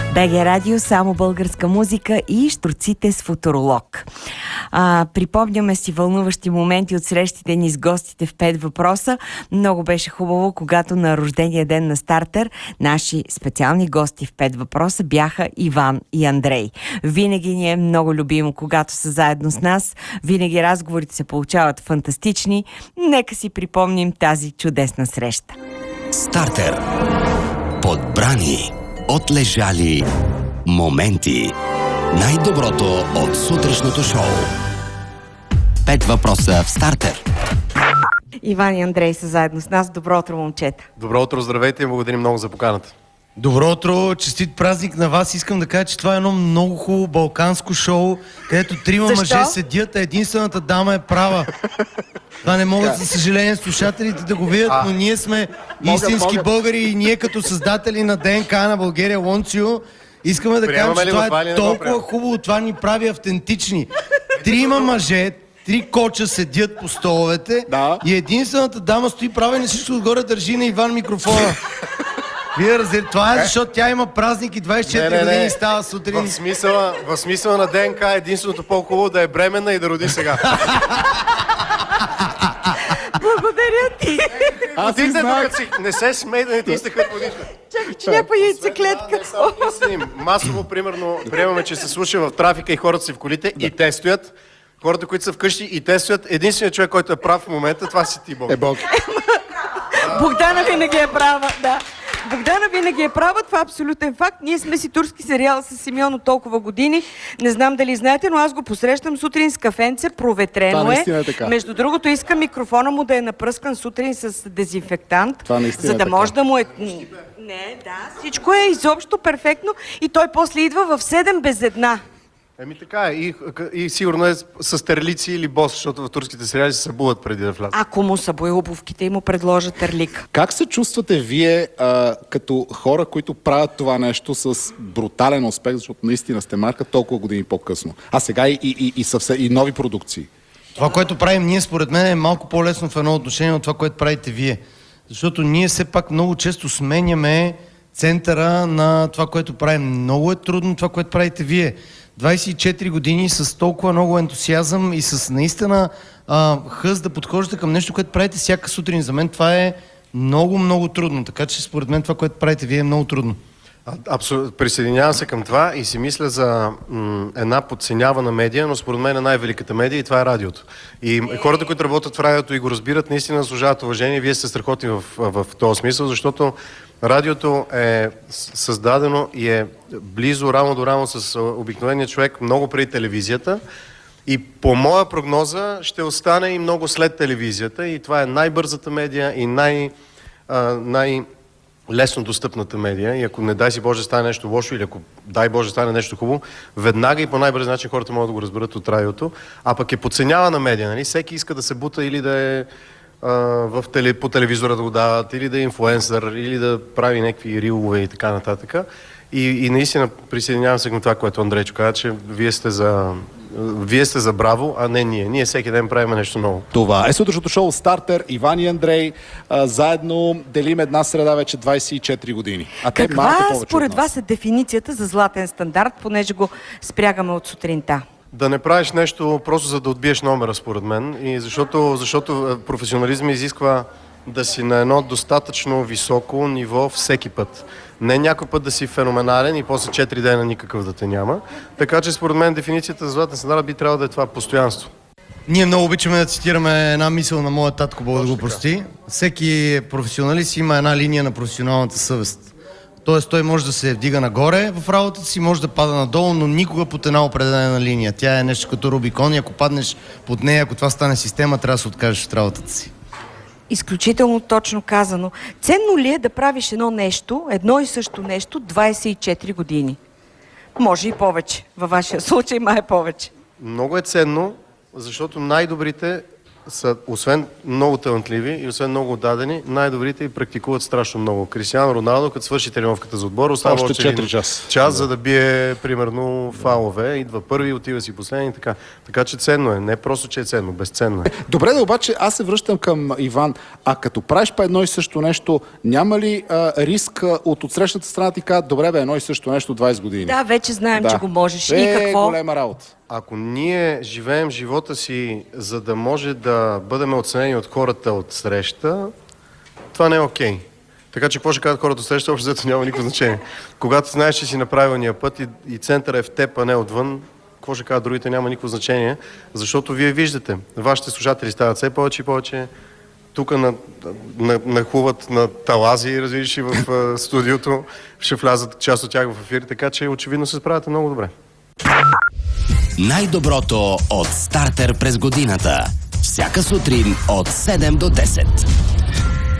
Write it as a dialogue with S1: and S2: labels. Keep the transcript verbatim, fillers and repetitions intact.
S1: БГ Радио, само българска музика и щурците с футуролог. А, припомняме си вълнуващи моменти от срещите ни с гостите в пет въпроса. Много беше хубаво, когато на рождения ден на Стартер наши специални гости в пет въпроса бяха Иван и Андрей. Винаги ни е много любимо, когато са заедно с нас. Винаги разговорите се получават фантастични. Нека си припомним тази чудесна среща.
S2: Стартер. Подбрани, отлежали моменти. Най-доброто от сутрешното шоу. Пет въпроса в Стартер.
S1: Иван и Андрей са заедно с нас. Добро утро, момчета.
S3: Добро утро, здравейте и благодарим много за поканата.
S4: Добро утро, честит празник на вас. Искам да кажа, че това е едно много хубаво балканско шоу, където трима
S1: Защо?
S4: мъже седят, а единствената дама е права. Това не могат, за съжаление, слушателите да го видят, но ние сме истински
S3: могат.
S4: българи и ние като създатели на ДНК на България Лонцио искаме да кажем,
S3: Приемаме
S4: че
S3: ли
S4: това
S3: го това
S4: е
S3: или не го
S4: толкова
S3: приемаме?
S4: хубаво, това ни прави автентични. Трима мъже, три коча седят по столовете
S5: Да.
S4: и единствената дама стои права и на всичко отгоре държи на Иван микрофона. Вие разбирате, това е защото тя има празник и двайсет и четири
S3: Не, не, не.
S4: години става сутрин.
S3: В смисъла, в смисъла на ДНК единственото по-хубаво да е бременна и да роди сега.
S1: Благодаря ти.
S5: Аз си
S3: Водите,
S5: знах.
S3: докато си, не се смей да не ти изтъкат водите.
S1: Чакай, че някаква яйцеклетка.
S3: Не само ние седим. Масово, примерно, приемаме, че се слуша в трафика и хората си в колите и те стоят. Хората, които са вкъщи и те стоят. Единственият човек, който е прав в момента, това си ти, Бог.
S5: Е, Бог.
S1: Богдана винаги е права, да. Богдана винаги е права, това е абсолютен факт. Ние сме си турски сериал с Симеон от толкова години. Не знам дали знаете, но аз го посрещам сутрин с кафенце, проветрено
S5: Това
S1: е.
S5: наистина е така.
S1: Между другото, искам микрофона му да е напръскан сутрин с дезинфектант,
S5: Това наистина
S1: за
S5: е
S1: да
S5: така.
S1: може да му е... Не, да, всичко е изобщо перфектно и той после идва в седем без една.
S3: Еми така е. И, и сигурно е с терлици или бос, защото в турските сериали се събуват преди да влязат.
S1: Ако му събои обувките и му предложат терлик.
S5: Как се чувствате вие а, като хора, които правят това нещо с брутален успех, защото наистина сте марка толкова години по-късно, а сега и, и, и, и, съвсем, и нови продукции?
S4: Това, което правим ние, според мен, е малко по-лесно в едно отношение от това, което правите вие. Защото ние все пак много често сменяме центъра на това, което правим. Много е трудно това, което правите вие. двайсет и четири години с толкова много ентусиазъм и с наистина а, хъс да подхождате към нещо, което правите всяка сутрин. За мен това е много, много трудно. Така че според мен това, което правите вие, е много трудно.
S3: Абсолютно. Присъединявам се към това и си мисля за м, една подценявана медия, но според мен е най-великата медия и това е радиото. И хората, които работят в радиото и го разбират, наистина заслужават уважение. Вие сте страхотни в, в, в този смисъл, защото радиото е създадено и е близо, рамо до рамо с обикновения човек много преди телевизията. И по моя прогноза ще остане и много след телевизията. И това е най-бързата медия и най- а, най- лесно достъпната медия и ако не дай си Боже стане нещо лошо или ако дай Боже стане нещо хубаво, веднага и по най-бърз начин хората могат да го разберат от радиото. А пък е подценявана медия, нали? Всеки иска да се бута или да е а, в теле, по телевизора да го дават, или да е инфлуенсър, или да прави някакви рилове и така нататък. И, и наистина присъединявам се към това, което Андрейчо каза, че вие сте за... Вие сте за браво, а не ние. Ние всеки ден правим нещо ново.
S5: Това е сутрешното шоу Стартер. Иван и Андрей а, заедно делим една среда вече двайсет и четири години. А те малко
S1: Каква
S5: повече
S1: според
S5: от нас.
S1: вас е дефиницията за златен стандарт, понеже го спрягаме от сутринта?
S3: Да не правиш нещо просто за да отбиеш номера, според мен. И защото, защото професионализм изисква да си на едно достатъчно високо ниво всеки път. Не някой път да си феноменален и после четири дена никакъв да те няма. Така че според мен дефиницията за златен стандарт би трябвало да е това постоянство.
S4: Ние много обичаме да цитираме една мисъл на моя татко, Бог да го прости. Всеки професионалист има една линия на професионалната съвест. Тоест той може да се вдига нагоре в работата си, може да пада надолу, но никога под една определена линия. Тя е нещо като Рубикон и ако паднеш под нея, ако това стане система, трябва да се откажеш от работата си.
S1: Изключително точно казано. Ценно ли е да правиш едно нещо, едно и също нещо, двайсет и четири години? Може и повече. Във вашия случай май е повече.
S3: Много е ценно, защото най-добрите са, освен много талантливи и освен много отдадени, най-добрите и практикуват страшно много. Кристиано Роналдо, като свърши тренировката за отбор, остава
S5: Още
S3: още
S5: четири
S3: един
S5: часа.
S3: час, за да бие, примерно, фалове. Идва първи, отива си последен и така. Така че ценно е. Не просто, че е ценно, безценно е.
S5: Добре, да обаче аз се връщам към Иван. А като правиш па едно и също нещо, няма ли а, риск а, от отсрещната страна ти казват, добре бе, едно и също нещо двайсет години?
S1: Да, вече знаем,
S5: Да.
S1: че го можеш.
S5: Е,
S1: И какво?
S5: голема работа.
S3: Ако ние живеем живота си, за да може да бъдем оценени от хората от среща, това не е окей. Така че какво ще кажат хората от среща, общо взето няма никакво значение. Когато знаеш, че си на правилния път и, и центъра е в теб, а не отвън, какво ще кажат другите, няма никакво значение, защото вие виждате, вашите слушатели стават все повече и повече, тук на, на, нахуват на талази, разбираш, и в а, студиото, ще влязат част от тях в ефир, така че очевидно се справяте много добре.
S2: Най-доброто от Стартер през годината. Всяка сутрин от седем до десет.